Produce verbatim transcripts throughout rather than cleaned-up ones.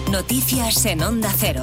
Noticias en Onda Cero.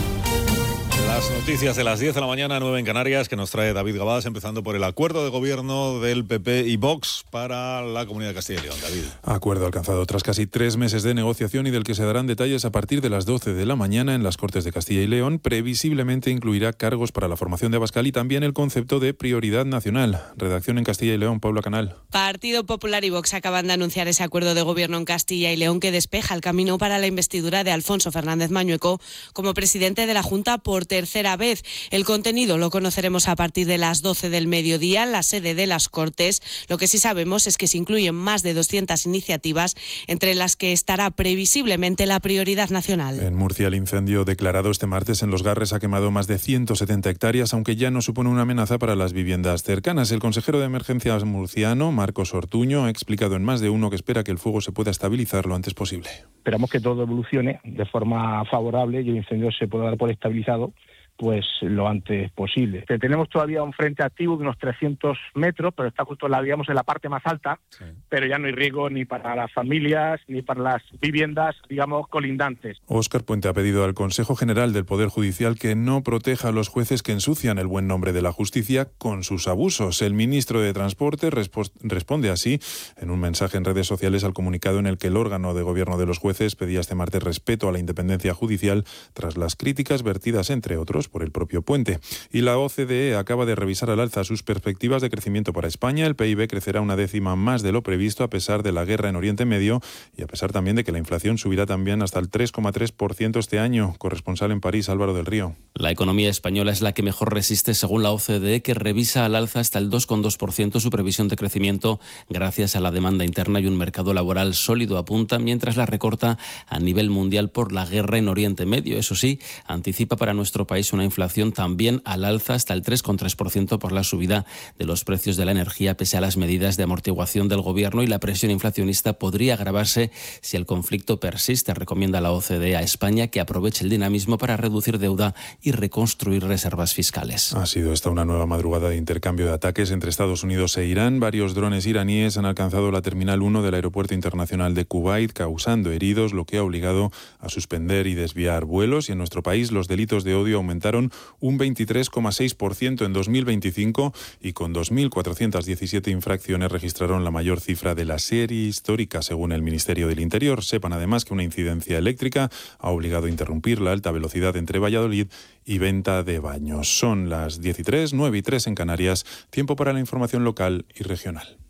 Las noticias de las diez de la mañana, nueve en Canarias, que nos trae David Gabás, empezando por el acuerdo de gobierno del P P y Vox para la Comunidad de Castilla y León. David. Acuerdo alcanzado tras casi tres meses de negociación y del que se darán detalles a partir de las doce de la mañana en las Cortes de Castilla y León. Previsiblemente incluirá cargos para la formación de Abascal y también el concepto de prioridad nacional. Redacción en Castilla y León, Paula Canal. Partido Popular y Vox acaban de anunciar ese acuerdo de gobierno en Castilla y León que despeja el camino para la investidura de Alfonso Fernández Mañueco como presidente de la Junta por tercera vez. El contenido lo conoceremos a partir de las doce del mediodía en la sede de las Cortes. Lo que sí sabemos es que se incluyen más de doscientas iniciativas, entre las que estará previsiblemente la prioridad nacional. En Murcia, el incendio declarado este martes en Los Garres ha quemado más de ciento setenta hectáreas, aunque ya no supone una amenaza para las viviendas cercanas. El consejero de Emergencias murciano, Marcos Ortuño, ha explicado en Más de Uno que espera que el fuego se pueda estabilizar lo antes posible. Esperamos que todo evolucione de forma favorable y el incendio se pueda dar por estabilizado pues lo antes posible. Tenemos todavía un frente activo de unos trescientos metros, pero está justo la, digamos, en la parte más alta, sí. Pero ya no hay riesgo ni para las familias ni para las viviendas, digamos, colindantes. Óscar Puente ha pedido al Consejo General del Poder Judicial que no proteja a los jueces que ensucian el buen nombre de la justicia con sus abusos. El ministro de Transporte respo- responde así en un mensaje en redes sociales al comunicado en el que el órgano de gobierno de los jueces pedía este martes respeto a la independencia judicial tras las críticas vertidas, entre otros, por el propio Puente. Y la O C D E acaba de revisar al alza sus perspectivas de crecimiento para España. El P I B crecerá una décima más de lo previsto a pesar de la guerra en Oriente Medio y a pesar también de que la inflación subirá también hasta el tres coma tres por ciento este año. Corresponsal en París, Álvaro del Río. La economía española es la que mejor resiste según la O C D E, que revisa al alza hasta el dos coma dos por ciento su previsión de crecimiento gracias a la demanda interna y un mercado laboral sólido, apunta, mientras la recorta a nivel mundial por la guerra en Oriente Medio. Eso sí, anticipa para nuestro país una inflación también al alza hasta el tres coma tres por ciento por la subida de los precios de la energía pese a las medidas de amortiguación del gobierno, y la presión inflacionista podría agravarse si el conflicto persiste. Recomienda la O C D E a España que aproveche el dinamismo para reducir deuda y reconstruir reservas fiscales. Ha sido esta una nueva madrugada de intercambio de ataques entre Estados Unidos e Irán. Varios drones iraníes han alcanzado la Terminal uno del Aeropuerto Internacional de Kuwait, causando heridos, lo que ha obligado a suspender y desviar vuelos. Y en nuestro país los delitos de odio aumentaron un veintitrés coma seis por ciento en dos mil veinticinco y con dos mil cuatrocientas diecisiete infracciones registraron la mayor cifra de la serie histórica, según el Ministerio del Interior. Sepan además que una incidencia eléctrica ha obligado a interrumpir la alta velocidad entre Valladolid y Venta de Baños. Son las diez y tres, nueve y tres en Canarias. Tiempo para la información local y regional.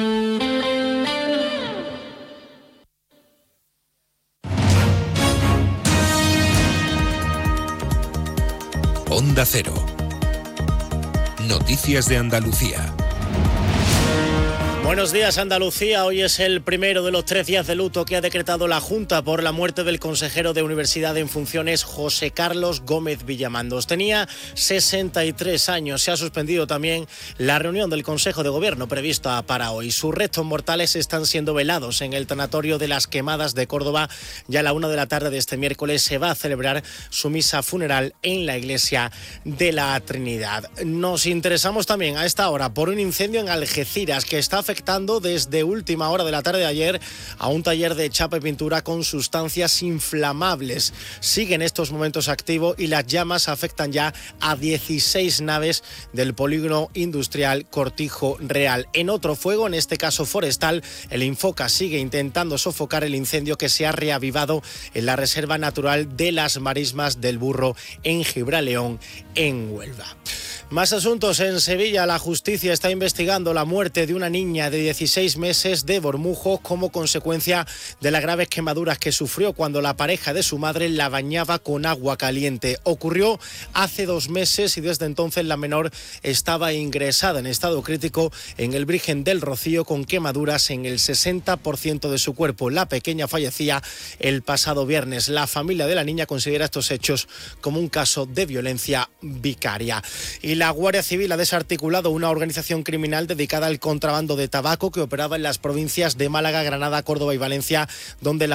Onda Cero. Noticias de Andalucía. Buenos días, Andalucía. Hoy es el primero de los tres días de luto que ha decretado la Junta por la muerte del consejero de Universidad en funciones José Carlos Gómez Villamandos. Tenía sesenta y tres años. Se ha suspendido también la reunión del Consejo de Gobierno prevista para hoy. Sus restos mortales están siendo velados en el tanatorio de las Quemadas de Córdoba. Ya a la una de la tarde de este miércoles se va a celebrar su misa funeral en la iglesia de la Trinidad. Nos interesamos también a esta hora por un incendio en Algeciras que está afectando afectando desde última hora de la tarde de ayer a un taller de chapa y pintura con sustancias inflamables. Sigue en estos momentos activo y las llamas afectan ya a dieciséis naves del polígono industrial Cortijo Real. En otro fuego, en este caso forestal, el Infoca sigue intentando sofocar el incendio que se ha reavivado en la Reserva Natural de las Marismas del Burro en Gibraleón, en Huelva. Más asuntos. En Sevilla, la justicia está investigando la muerte de una niña de dieciséis meses de Bormujos como consecuencia de las graves quemaduras que sufrió cuando la pareja de su madre la bañaba con agua caliente. Ocurrió hace dos meses y desde entonces la menor estaba ingresada en estado crítico en el Virgen del Rocío con quemaduras en el sesenta por ciento de su cuerpo. La pequeña fallecía el pasado viernes. La familia de la niña considera estos hechos como un caso de violencia vicaria. Y la Guardia Civil ha desarticulado una organización criminal dedicada al contrabando de tabaco que operaba en las provincias de Málaga, Granada, Córdoba y Valencia, donde la